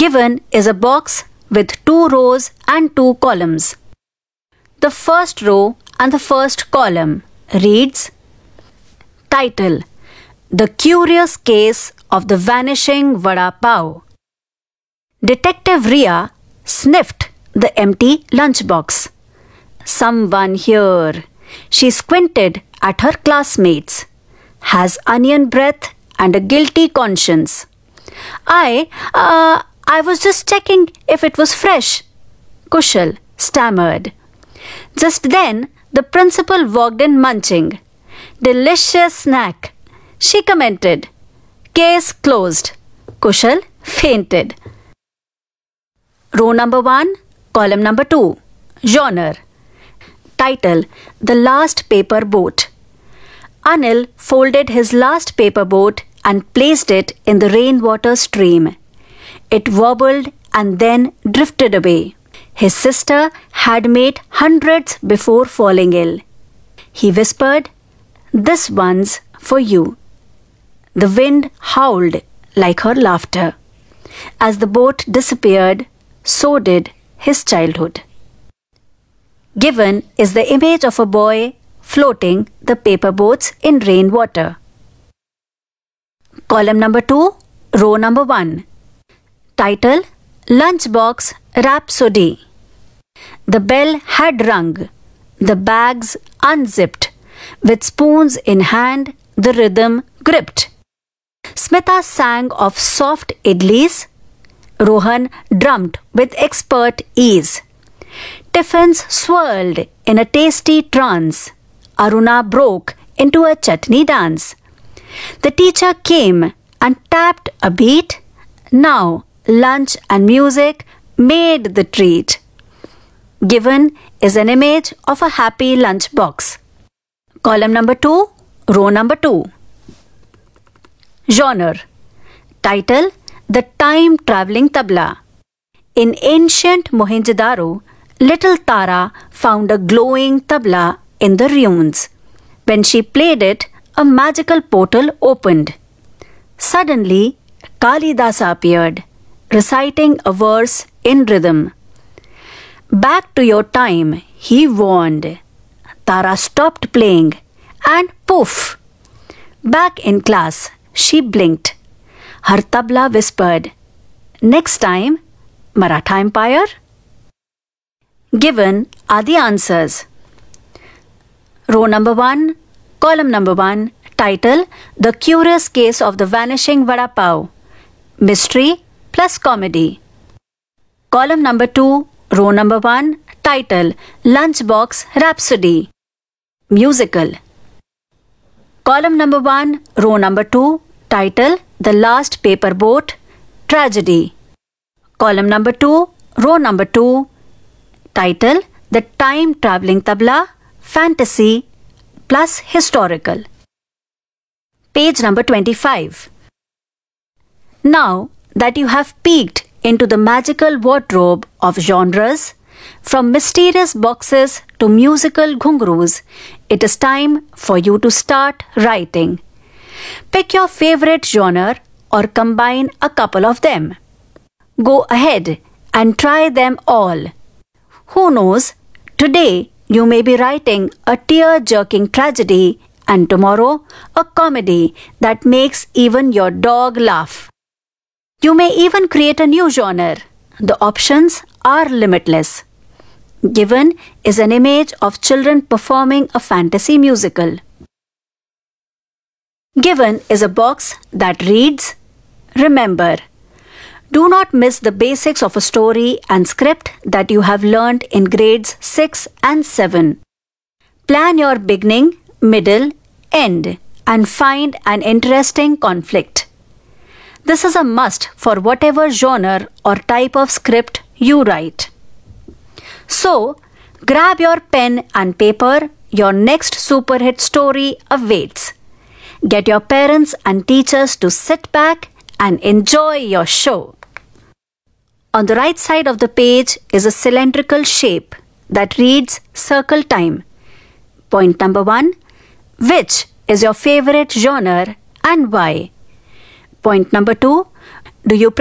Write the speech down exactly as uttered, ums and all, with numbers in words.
Given is a box with two rows and two columns. The first row and the first column reads Title: The Curious Case of the Vanishing Vada Pav. Detective Ria sniffed the empty lunchbox. Someone here. She squinted at her classmates. Has onion breath and a guilty conscience. I, uh, I was just checking if it was fresh, Kushal stammered. Just then, the principal walked in munching. Delicious snack, she commented. Case closed. Kushal fainted. Row number one, column number two. Genre. Title: The Last Paper Boat. Anil folded his last paper boat and placed it in the rainwater stream. It wobbled and then drifted away. His sister had made hundreds before falling ill. He whispered, "This one's for you." The wind howled like her laughter. As the boat disappeared, so did his childhood. Given is the image of a boy floating the paper boats in rainwater. Column number two, row number one. Title: Lunchbox Rhapsody. The bell had rung, the bags unzipped. With spoons in hand, the rhythm gripped. Smita sang of soft idlis. Rohan drummed with expert ease. Tiffins swirled in a tasty trance. Aruna broke into a chutney dance. The teacher came and tapped a beat. Now lunch and music made the treat. Given is an image of a happy lunch box. Column number two, row number two. Genre. Title: The Time Traveling Tabla. In ancient Mohenjo-daro, little Tara found a glowing tabla in the ruins. When she played it, a magical portal opened. Suddenly, Kalidasa appeared, reciting a verse in rhythm. Back to your time, he warned. Tara stopped playing and poof! Back in class, she blinked. Her tabla whispered, "Next time, Maratha Empire?" Given are the answers. Row number one, column number one, title: The Curious Case of the Vanishing Vada Pav. Mystery plus comedy. Column number two, row number one, title: Lunchbox Rhapsody. Musical. Column number one, row number two, title: The Last Paper Boat. Tragedy. Column number two, row number two, title: The Time Traveling Tabla. Fantasy plus historical. Page number twenty-five. Now that you have peeked into the magical wardrobe of genres, from mysterious boxes to musical ghungroos, it is time for you to start writing. Pick your favorite genre or combine a couple of them. Go ahead and try them all. Who knows, today you may be writing a tear-jerking tragedy and tomorrow a comedy that makes even your dog laugh. You may even create a new genre. The options are limitless. Given is an image of children performing a fantasy musical. Given is a box that reads, Remember, do not miss the basics of a story and script that you have learned in grades six and seven. Plan your beginning, middle, end and find an interesting conflict. This is a must for whatever genre or type of script you write. So, grab your pen and paper. Your next superhit story awaits. Get your parents and teachers to sit back and enjoy your show. On the right side of the page is a cylindrical shape that reads Circle Time. Point number one. Which is your favorite genre and why? Point number two. Do you